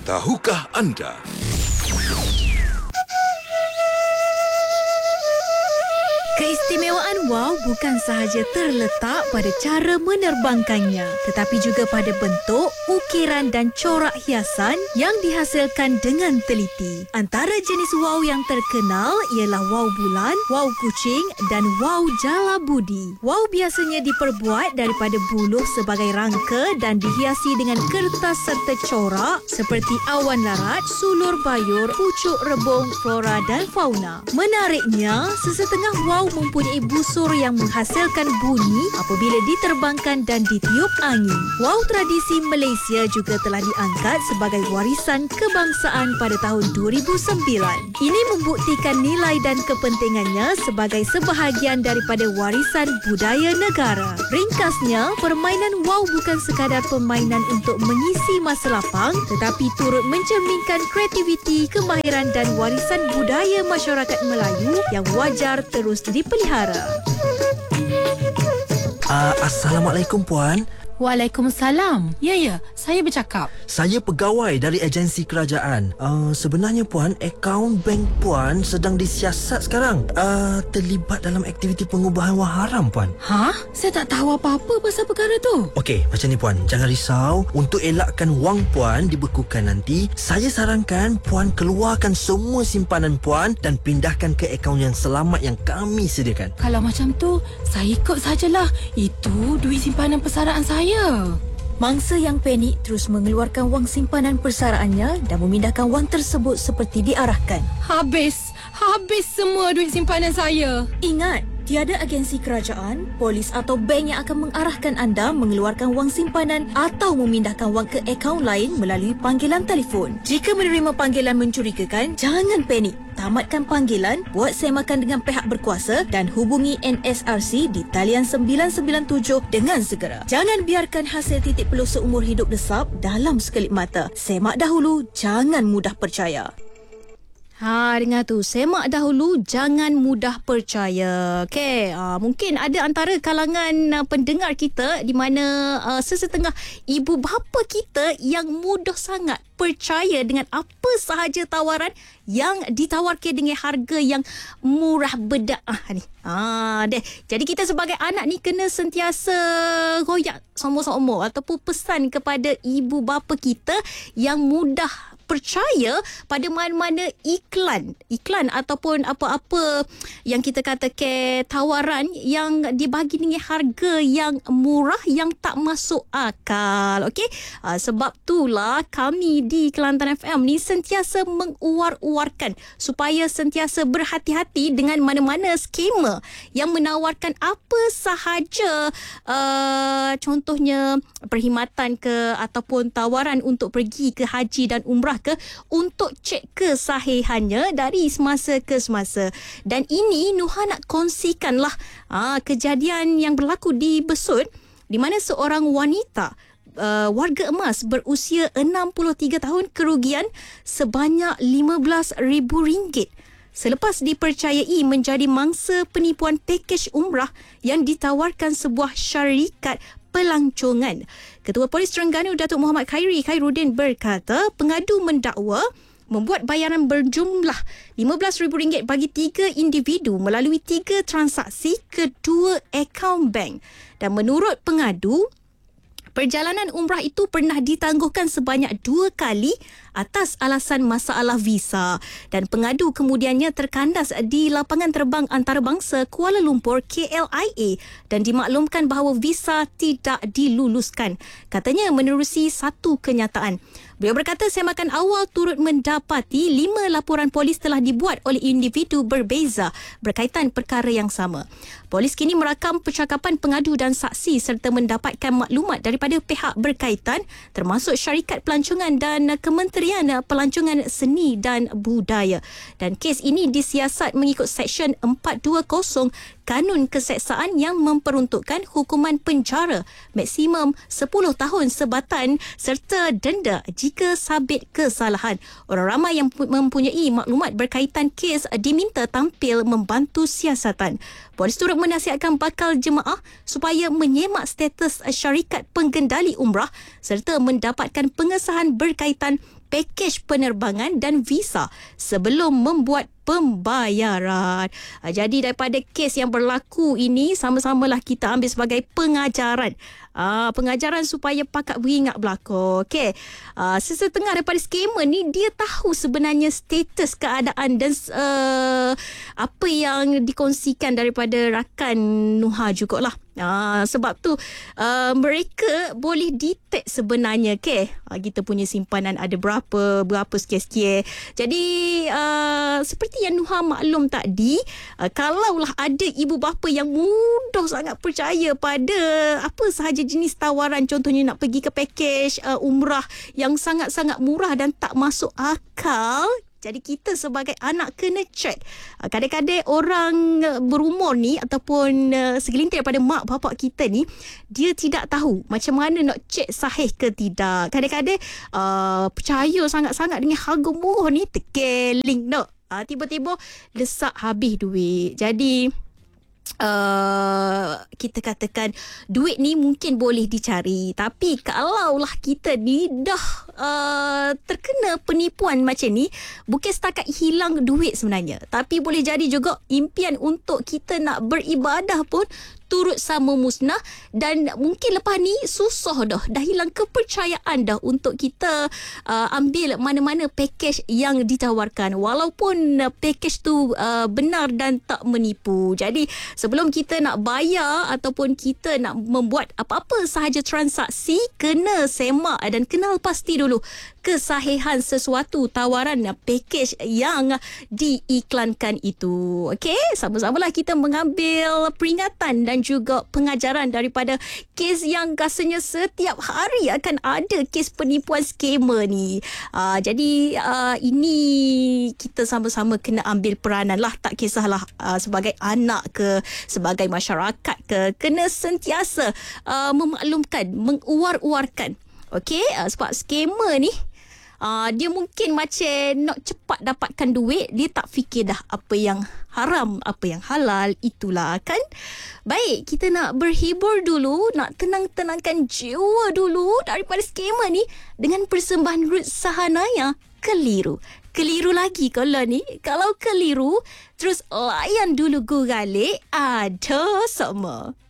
Tahukah anda? Keistimewaan WOW bukan sahaja terletak pada cara menerbangkannya, tetapi juga pada bentuk, ukiran dan corak hiasan yang dihasilkan dengan teliti. Antara jenis WOW yang terkenal ialah WOW bulan, WOW kucing dan WOW jalabudi. WOW biasanya diperbuat daripada buluh sebagai rangka dan dihiasi dengan kertas serta corak seperti awan larat, sulur bayur, pucuk rebung, flora dan fauna. Menariknya, sesetengah WOW mempunyai busur yang menghasilkan bunyi apabila diterbangkan dan ditiup angin. WOW tradisi Malaysia juga telah diangkat sebagai warisan kebangsaan pada tahun 2009. Ini membuktikan nilai dan kepentingannya sebagai sebahagian daripada warisan budaya negara. Ringkasnya, permainan WOW bukan sekadar permainan untuk mengisi masa lapang, tetapi turut mencerminkan kreativiti, kemahiran dan warisan budaya masyarakat Melayu yang wajar terus dipelihara. Assalamualaikum Puan. Waalaikumsalam. Ya, saya bercakap. Saya pegawai dari agensi kerajaan. Sebenarnya Puan, akaun bank Puan sedang disiasat sekarang. Terlibat dalam aktiviti pengubahan wang haram Puan. Saya tak tahu apa-apa pasal perkara tu. Okey, macam ni Puan. Jangan risau. Untuk elakkan wang Puan dibekukan nanti, saya sarankan Puan keluarkan semua simpanan Puan dan pindahkan ke akaun yang selamat yang kami sediakan. Kalau macam tu, saya ikut sajalah. Itu duit simpanan persaraan saya. Mangsa yang panik terus mengeluarkan wang simpanan persaraannya dan memindahkan wang tersebut seperti diarahkan. Habis semua duit simpanan saya. Ingat, tiada agensi kerajaan, polis atau bank yang akan mengarahkan anda mengeluarkan wang simpanan atau memindahkan wang ke akaun lain melalui panggilan telefon. Jika menerima panggilan mencurigakan, jangan panik. Tamatkan panggilan, buat semakan dengan pihak berkuasa dan hubungi NSRC di talian 997 dengan segera. Jangan biarkan hasil titik peluh seumur hidup desap dalam sekelip mata. Semak dahulu, jangan mudah percaya. Dengar tu. Semak dahulu, jangan mudah percaya. Okey, mungkin ada antara kalangan pendengar kita di mana sesetengah ibu bapa kita yang mudah sangat percaya dengan apa sahaja tawaran yang ditawarkan dengan harga yang murah bedak ni. Jadi kita sebagai anak ni kena sentiasa royak sombong-sombong ataupun pesan kepada ibu bapa kita yang mudah percaya pada mana-mana iklan ataupun apa-apa yang kita kata tawaran yang dibagi dengan harga yang murah yang tak masuk akal. Okey, sebab itulah kami di Kelantan FM ni sentiasa menguar-uarkan supaya sentiasa berhati-hati dengan mana-mana skema yang menawarkan apa sahaja, contohnya perkhidmatan ke ataupun tawaran untuk pergi ke haji dan umrah ke, untuk cek kesahihannya dari semasa ke semasa. Dan ini Nuha nak kongsikanlah kejadian yang berlaku di Besut di mana seorang wanita warga emas berusia 63 tahun kerugian sebanyak RM15,000 selepas dipercayai menjadi mangsa penipuan pakej umrah yang ditawarkan sebuah syarikat pelancongan. Ketua Polis Terengganu Datuk Muhammad Khairuddin berkata pengadu mendakwa membuat bayaran berjumlah RM15,000 bagi 3 individu melalui 3 transaksi ke 2 akaun bank. Dan menurut pengadu, perjalanan umrah itu pernah ditangguhkan sebanyak 2 kali atas alasan masalah visa dan pengadu kemudiannya terkandas di lapangan terbang antarabangsa Kuala Lumpur KLIA dan dimaklumkan bahawa visa tidak diluluskan. Katanya menerusi satu kenyataan. Beliau berkata semakan awal turut mendapati 5 laporan polis telah dibuat oleh individu berbeza berkaitan perkara yang sama. Polis kini merakam percakapan pengadu dan saksi serta mendapatkan maklumat daripada pihak berkaitan termasuk syarikat pelancongan dan Kementerian Pelancongan Seni dan Budaya. Dan kes ini disiasat mengikut Seksyen 420 Kanun Keseksaan yang memperuntukkan hukuman penjara maksimum 10 tahun sebatan serta denda jika sabit kesalahan. Orang ramai yang mempunyai maklumat berkaitan kes diminta tampil membantu siasatan. Polis turut menasihatkan bakal jemaah supaya menyemak status syarikat pengendali umrah serta mendapatkan pengesahan berkaitan pakej penerbangan dan visa sebelum membuat pembayaran. Jadi daripada kes yang berlaku ini, sama-samalah kita ambil sebagai pengajaran. Pengajaran supaya pakak beringat berlaku. Okey. Sesetengah daripada skamer ni, dia tahu sebenarnya status keadaan dan apa yang dikongsikan daripada rakan Nuha jugalah. Sebab tu mereka boleh detect sebenarnya kita punya simpanan ada berapa sekian-sekian. Jadi seperti yang Nuha maklum tadi, kalaulah ada ibu bapa yang mudah sangat percaya pada apa sahaja jenis tawaran, contohnya nak pergi ke pakej umrah yang sangat-sangat murah dan tak masuk akal, jadi kita sebagai anak kena check. Kadang-kadang orang berumur ni ataupun segelintir daripada mak bapak kita ni, dia tidak tahu macam mana nak check sahih ke tidak. Kadang-kadang percaya sangat-sangat dengan harga murah ni, tekan link nak. Tiba-tiba lesak habis duit. Jadi kita katakan duit ni mungkin boleh dicari, tapi kalaulah kita ni dah terkena penipuan macam ni, bukan setakat hilang duit sebenarnya, tapi boleh jadi juga impian untuk kita nak beribadah pun turut sama musnah. Dan mungkin lepas ni susah dah hilang kepercayaan dah untuk kita ambil mana-mana pakej yang ditawarkan, walaupun pakej tu benar dan tak menipu. Jadi sebelum kita nak bayar ataupun kita nak membuat apa-apa sahaja transaksi, kena semak dan kenal pasti dulu kesahihan sesuatu tawaran pakej yang diiklankan itu. Okey, sama-samalah kita mengambil peringatan dan juga pengajaran daripada kes yang rasanya setiap hari akan ada kes penipuan skamer ni. Jadi ini kita sama-sama kena ambil peranan lah, tak kisahlah sebagai anak ke, sebagai masyarakat ke, kena sentiasa memaklumkan, menguar-uarkan. Okey, sebab skamer ni dia mungkin macam nak cepat dapatkan duit, dia tak fikir dah apa yang haram, apa yang halal, itulah kan. Baik, kita nak berhibur dulu, nak tenang-tenangkan jiwa dulu daripada skamer ni dengan persembahan Ruth Sahanaya, Keliru. Keliru lagi kalau ni. Kalau keliru, terus layan dulu Gurale, ada sama.